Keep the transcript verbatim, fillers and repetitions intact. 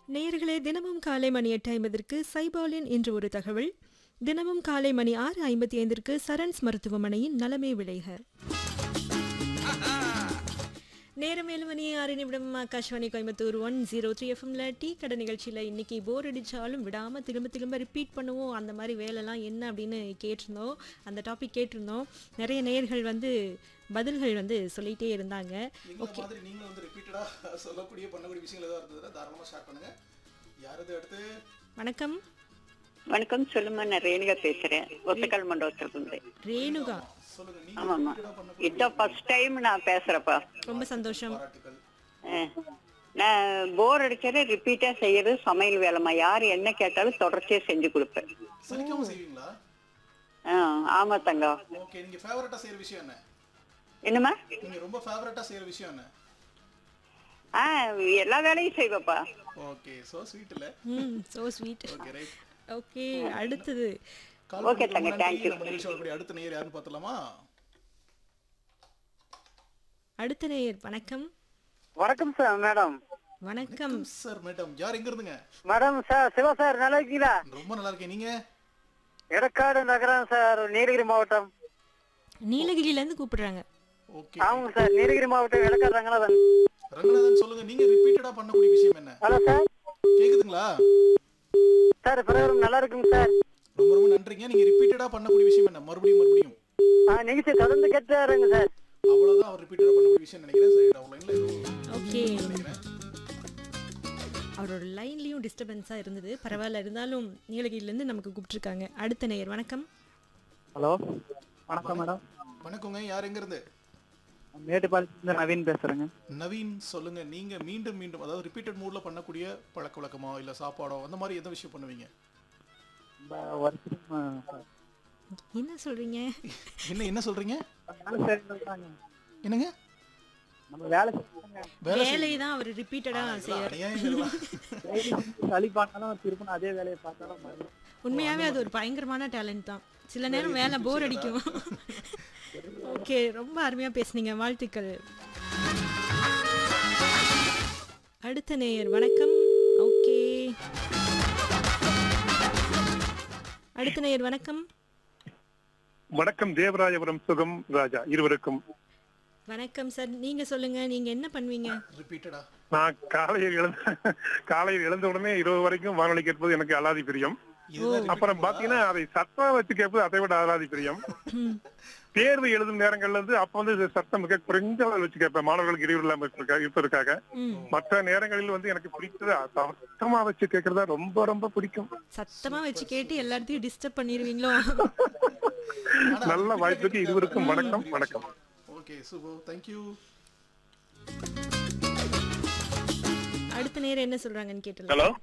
நேயர்களே, தினமும் காலை மணி எட்டு ஐம்பதற்கு சைபாலின் இன்று ஒரு தகவல். தினமும் காலை மணி ஆறு ஐம்பத்தி ஐந்திற்கு சரண்ஸ் மருத்துவமனையின் நலமே விளைக. நேரம் ஏழு மணி ஆறு நிமிடம். Akashvani Coimbatore one zero three எஃப்எம்ல டீ கடை நிகழ்ச்சியில் இன்னைக்கு போர் அடித்தாலும் விடாமல் திரும்ப திரும்ப ரிப்பீட் பண்ணுவோம். அந்த மாதிரி வேலைலாம் என்ன அப்படின்னு கேட்டிருந்தோம். அந்த டாபிக் கேட்டிருந்தோம். நிறைய நேயர்கள் வந்து பதில்கள் வந்து சொல்லிகிட்டே இருந்தாங்க. ஓகே, நீங்களும் வந்து ரிப்பீட்டடா சொல்லக்கூடிய பண்ணக்கூடிய விஷயங்கள் ஏதாவது இருந்ததுன்னா தாராளமாக ஷேர் பண்ணுங்க. யாரது அடுத்து? வணக்கம். வணக்கம், சொல்லுமா. நான் ரேணுகா பேசுறேன், ஒத்தக்கல் மண்டபத்திலிருந்து. ரேணுகா, ஆமாம்மா, இதான் ஃபர்ஸ்ட் டைம் நான் பேசுறப்பா. ரொம்ப சந்தோஷம். நான் போர் அடிச்சாலே ரிப்பீட்டா செய்யறது சமையல் வேலைமா. யார் என்ன கேட்டாலும் தொடர்ச்சியா செஞ்சு கொடுப்பேன். சலிக்காம செய்வீங்களா? ஆமா தங்கம். ஓகே, நீங்க ஃபேவரட்டா செய்யற விஷயம் என்ன? என்னம்மா? நீங்க ரொம்ப ஃபேவரட்டா செய்யற விஷயம் என்ன? ஆ, எல்லா வேலையும் செய்வேப்பா. ஓகே, சோ ஸ்வீட் இல்ல? ம், so sweet. Okay, right. Okay, அடுத்தது. ஓகே தங்க, தேங்க் யூ. நம்ம நிகழ்ச்சியோட கூடிய அடுத்த நேயர் யாருன்னு பார்த்தலாமா? அடுத்த நேயர். வணக்கம். வணக்கம் சார். மேடம் வணக்கம் சார். மேடம், யார் எங்க இருந்துங்க? மேடம் சார், சிவா சார், நல்லா இருக்கீங்களா? ரொம்ப நல்லா இருக்கேன். நீங்க? எடக்காடு நகரம் சார், நீலகிரி மாவட்டம். நீலகிரில இருந்து கூப்பிடுறாங்க. ஓகே, ஆமாங்க சார், நீலகிரி மாவட்டம், எடக்காடு ரங்கநாதன். ரங்கநாதன், சொல்லுங்க, நீங்க ரிப்பீட்டடா பண்ணக்கூடிய விஷயம் என்ன? ஹலோ சார், கேக்குதுங்களா? சார் பிரதமர் நல்லா இருக்குங்க சார். ரொம்ப ரொம்ப நன்றிங்க. நீங்க ரிப்பீட்டடா பண்ணக்கூடிய விஷயம் என்ன? மறுபடியும் மறுபடியும் ஆ, நிகழ்ச்சி தொடர்ந்து கேட்டுறாருங்க சார். அவ்வளவுதான் அவர் ரிப்பீட்டடா பண்ணக்கூடிய விஷயம் நினைக்கிறேன். சரி, அவ்வளவு இல்ல. ஓகே, அவரோட லைன்லயும் டிஸ்டர்பன்ஸா இருந்தது. பரவாயில்ல, இருந்தாலும் நீலகிரில இருந்து நமக்கு கூப்பிட்டுருக்காங்க. அடுத்த நேயர். வணக்கம். ஹலோ, வணக்கம் மேடம். வணக்கங்க. யார் எங்க இருந்து? மேட்டுப்பாளையத்துல நவீன் பேசுறேங்க. நவீன், சொல்லுங்க, நீங்க மீண்டும் மீண்டும் அதாவது ரிப்பீட்டட் மூட்ல பண்ணக்கூடிய பழக்க வழக்கமோ இல்ல சாப்பாடோ அந்த மாதிரி எந்த விஷயம் பண்ணுவீங்க? என்ன சொல்றீங்க? என்ன என்ன சொல்றீங்க? என்னங்க? நம்ம வேலை வேலையை தான் அவர் ரிப்பீட்டடா செய்யறாரு. சளி பார்த்தாலும் திருப்பி அதே வேலையை பார்த்தாலும் உண்மையாவே அது ஒரு பயங்கரமான டேலண்ட் தான். சில நேரம் வேலை போர் அடிக்கும். ஓகே, ரொம்ப அருமையா பேசுனீங்க, வாழ்த்துக்கள். அடுத்த நேயர். வணக்கம். ஓகே, அடுத்த நேயர். வணக்கம். வணக்கம், தேவராஜபுரம் சுகம் ராஜா இருவருக்கும் வணக்கம் சார். நீங்க சொல்லுங்க, நீங்க என்ன பண்ணுவீங்க? ரிப்பீட்டடா நான் காலையில் எழுந்த காலையில் எழுந்த உடனே இரவு வரைக்கும் வானொலி கேட்பது எனக்கு அலாதி பிரியம். அப்புறம் பாத்தீங்கன்னா அதை சத்தம் வச்சு கேட்பது அதை விட அலாதி பிரியம். தேர்வு எழுதும் நேரங்கள்ல இருந்து அப்ப வந்து சத்தம் மிக குறைஞ்ச அளவில் வச்சு கேட்பேன், மாணவர்களுக்கு இடையூறு இல்லாம இருப்பதற்காக. மற்ற நேரங்களில் வந்து எனக்கு பிடிச்சது சத்தமா வச்சு கேட்கறதா ரொம்ப ரொம்ப பிடிக்கும். சத்தமா வச்சு கேட்டு எல்லாத்தையும் டிஸ்டர்ப் பண்ணிருவீங்களோ? நல்ல வாய்ப்புக்கு இருவருக்கும் வணக்கம். வணக்கம். Okay, super, thank you. அடுத்த நேரம் என்ன சொல்றாங்கன்னு கேட்டலாம். ஹலோ.